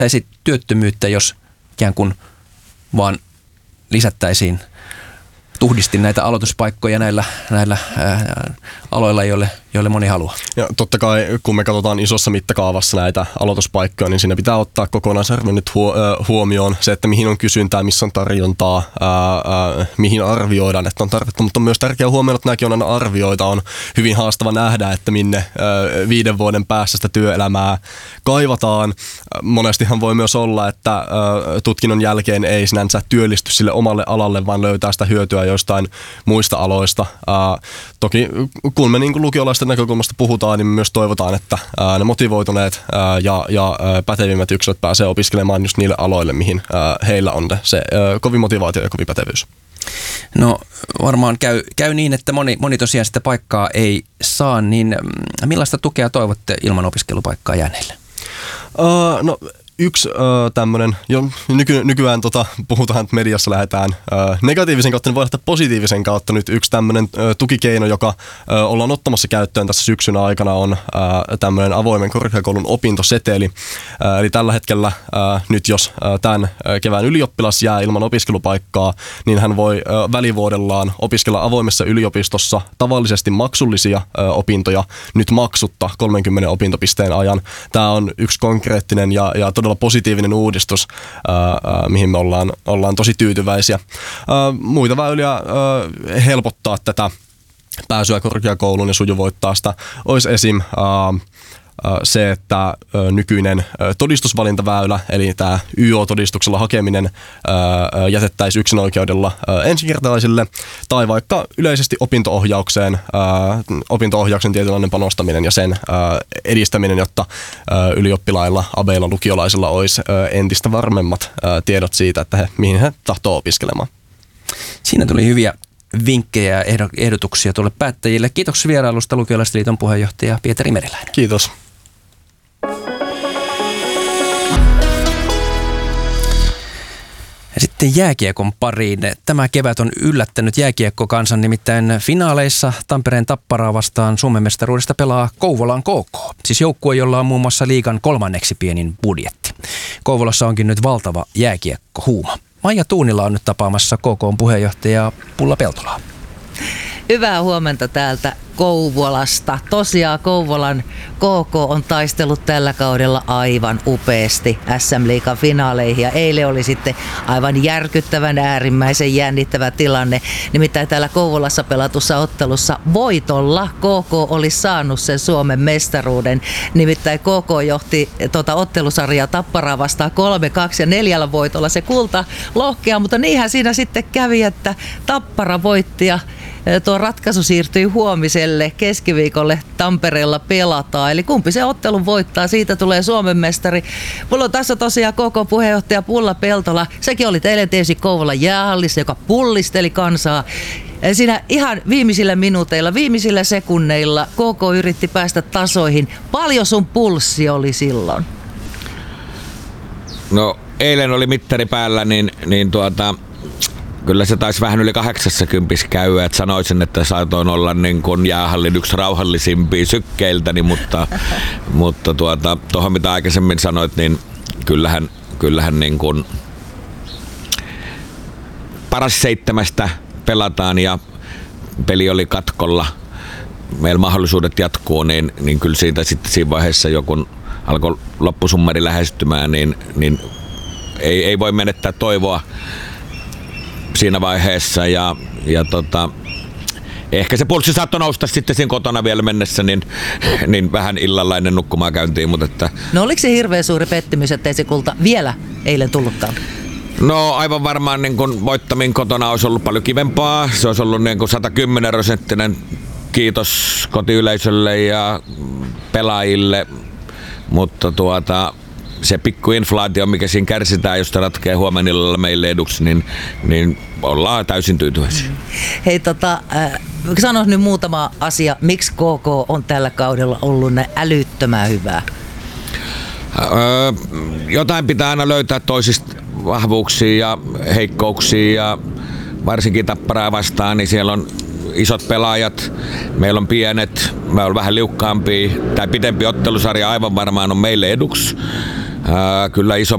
vähentäisi työttömyyttä, jos ikään kuin vaan lisättäisiin tuhdisti näitä aloituspaikkoja näillä aloilla, joille moni haluaa. Ja totta kai, kun me katsotaan isossa mittakaavassa näitä aloituspaikkoja, niin siinä pitää ottaa kokonaisarvio nyt huomioon se, että mihin on kysyntää, missä on tarjontaa, mihin arvioidaan, että on tarvetta. Mutta on myös tärkeää huomioida, että nämäkin on aina arvioita. On hyvin haastava nähdä, että minne 5 vuoden päässä sitä työelämää kaivataan. Monestihan voi myös olla, että tutkinnon jälkeen ei sinänsä työllisty sille omalle alalle, vaan löytää sitä hyötyä jostain muista aloista. Toki kun me niin kuin lukiolaisten näkökulmasta puhutaan, niin me myös toivotaan, että ne motivoituneet ja pätevimmät yksilöt pääsee opiskelemaan just niille aloille, mihin heillä on se kovin motivaatio ja kovin pätevyys. No varmaan käy niin, että moni tosiaan sitä paikkaa ei saa, niin millaista tukea toivotte ilman opiskelupaikkaa jääneille? No yksi tämmöinen, jo nykyään puhutaan, että mediassa lähdetään negatiivisen kautta, niin voi lähteä positiivisen kautta. Nyt yksi tämmöinen tukikeino, joka ollaan ottamassa käyttöön tässä syksyn aikana, on tämmöinen avoimen korkeakoulun opintoseteli. Eli tällä hetkellä nyt, jos tämän kevään ylioppilas jää ilman opiskelupaikkaa, niin hän voi välivuodellaan opiskella avoimessa yliopistossa tavallisesti maksullisia opintoja nyt maksutta 30 opintopisteen ajan. Tämä on yksi konkreettinen ja todella positiivinen uudistus, mihin me ollaan tosi tyytyväisiä. Muita väyliä helpottaa tätä pääsyä korkeakouluun ja sujuvoittaa sitä olisi esim. Se, että nykyinen todistusvalintaväylä, eli tämä YO-todistuksella hakeminen jätettäisiin yksinoikeudella ensikertalaisille, tai vaikka yleisesti opinto-ohjauksen tietynlainen panostaminen ja sen edistäminen, jotta ylioppilailla, abeilla, lukiolaisilla olisi entistä varmemmat tiedot siitä, että mihin he tahtoo opiskelemaan. Siinä tuli hyviä vinkkejä ja ehdotuksia tuolle päättäjille. Kiitoksia vierailusta Lukiolaisten liiton puheenjohtaja Pietari Meriläinen. Kiitos. Ja sitten jääkiekon pariin. Tämä kevät on yllättänyt jääkiekkokansan, nimittäin finaaleissa Tampereen Tapparaa vastaan Suomen mestaruudesta pelaa Kouvolan KK. Siis joukkue, jolla on muun muassa liigan 3. pienin budjetti. Kouvolassa onkin nyt valtava jääkiekkohuuma. Maija Tuunila on nyt tapaamassa KK:n puheenjohtaja Pulla Peltolaa. Hyvää huomenta täältä Kouvolasta. Tosiaan Kouvolan KK on taistellut tällä kaudella aivan upeasti SM-liigan finaaleihin. Ja eilen oli sitten aivan järkyttävän äärimmäisen jännittävä tilanne. Nimittäin täällä Kouvolassa pelatussa ottelussa voitolla KK oli saanut sen Suomen mestaruuden. Nimittäin KK johti ottelusarjaa Tapparaa vastaan 3-2 ja 4 voitolla se kulta lohkea. Mutta niinhän siinä sitten kävi, että Tappara voitti ja tuo ratkaisu siirtyi huomiselle keskiviikolle Tampereella pelataan. Eli kumpi se ottelun voittaa, siitä tulee Suomen mestari. Mulla on tässä tosiaan koko puheenjohtaja Pulla Peltola. Sekin oli eilen tietysti Kouvolan jäähallissa, joka pullisteli kansaa. Siinä ihan viimeisillä minuuteilla, viimeisillä sekunneilla KK yritti päästä tasoihin. Paljon sun pulssi oli silloin? No eilen oli mittari päällä, niin kyllä se taisi vähän yli 80 käydä, että sanoisin, että saatoin olla niin kuin jäähallin yksi rauhallisimpia sykkeiltäni, mutta tuohon mitä aikaisemmin sanoit, niin kyllähän niin kuin paras 7 pelataan ja peli oli katkolla. Meillä mahdollisuudet jatkuu, niin kyllä siitä sitten siinä vaiheessa kun alkoi loppusummari lähestymään, niin ei voi menettää toivoa siinä vaiheessa ja ehkä se pulssi saattoi nousta sitten siinä kotona vielä mennessä, niin vähän illalla ennen nukkumaan käyntiin. Mutta että no oliko se hirveän suuri pettymys, ettei se kulta vielä eilen tullutkaan? No aivan varmaan niin kun voittaminen kotona olisi ollut paljon kivempaa. Se olisi ollut niin kun 110% kiitos kotiyleisölle ja pelaajille, mutta se pikku inflaatio, mikä siinä kärsitään, jos se ratkeaa huomenilla meille eduksi, niin ollaan täysin tyytyväisiä. Hei, sano nyt muutama asia, miksi KK on tällä kaudella ollut älyttömän hyvää? Jotain pitää aina löytää toisista vahvuuksia ja heikkouksia ja varsinkin Tapparaa vastaan, niin siellä on isot pelaajat, meillä on pienet, me on vähän liukkaampia. Tämä pitempi ottelusarja aivan varmaan on meille eduksi. Kyllä iso